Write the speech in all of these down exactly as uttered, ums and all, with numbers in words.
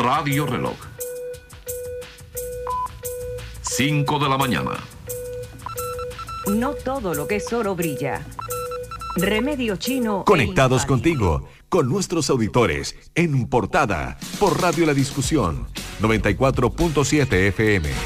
Radio Reloj. cinco de la mañana. No todo lo que es oro brilla. Remedio Chino. Conectados contigo, con nuestros auditores, en portada, por Radio La Discusión, noventa y cuatro punto siete F M.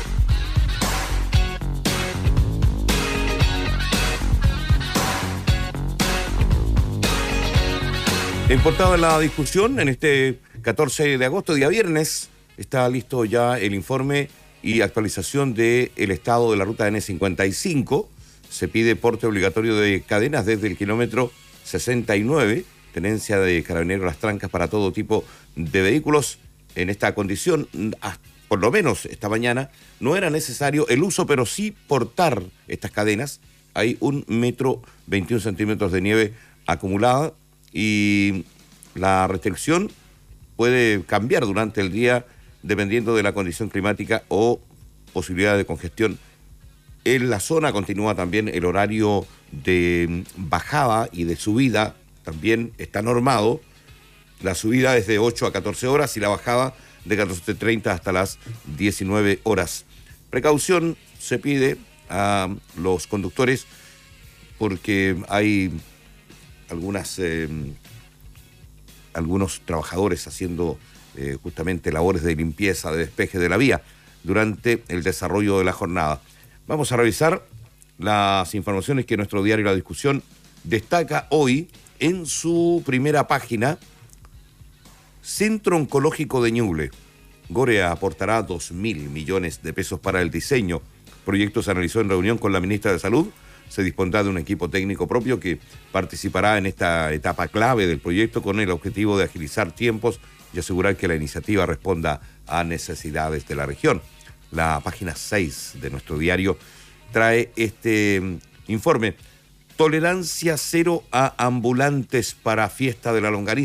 En portada de La Discusión, en este catorce de agosto, día viernes, está listo ya el informe y actualización del estado de la ruta N cincuenta y cinco. Se pide porte obligatorio de cadenas desde el kilómetro sesenta y nueve, tenencia de Carabineros Las Trancas para todo tipo de vehículos. En esta condición, por lo menos esta mañana, no era necesario el uso, pero sí portar estas cadenas. Hay un metro veintiún centímetros de nieve acumulada y la restricción puede cambiar durante el día dependiendo de la condición climática o posibilidad de congestión. En la zona continúa también el horario de bajada y de subida, también está normado. La subida es de ocho a catorce horas y la bajada de catorce treinta hasta las diecinueve horas. Precaución se pide a los conductores porque hay algunas, eh, algunos trabajadores haciendo eh, justamente labores de limpieza, de despeje de la vía durante el desarrollo de la jornada. Vamos a revisar las informaciones que nuestro diario La Discusión destaca hoy en su primera página. Centro Oncológico de Ñuble. Gorea aportará dos mil millones de pesos para el diseño. El proyecto se analizó en reunión con la ministra de Salud. Se dispondrá de un equipo técnico propio que participará en esta etapa clave del proyecto con el objetivo de agilizar tiempos y asegurar que la iniciativa responda a necesidades de la región. La página seis de nuestro diario trae este informe. Tolerancia cero a ambulantes para fiesta de la longaniza.